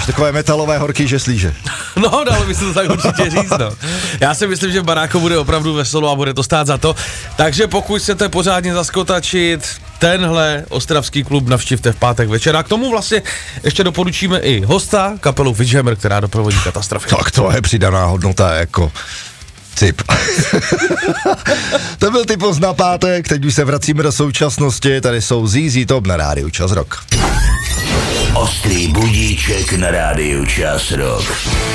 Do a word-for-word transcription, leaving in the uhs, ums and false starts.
Víš, takové metalové horký žeslíže. No, dalo by se to tak určitě říct, no. Já si myslím, že v baráku bude opravdu veselo a bude to stát za to. Takže pokud chcete pořádně zaskotačit tenhle ostravský klub, navštivte v pátek večer. A k tomu vlastně ještě doporučíme i hosta, kapelu Witchhammer, která doprovodí Katastrofy. Tak to je přidaná hodnota, jako cip. To byl Typos na pátek, teď už se vracíme do současnosti, tady jsou Z Z Top na rádiu Čas Rock. Ostrý budíček na rádiu Čas Rock.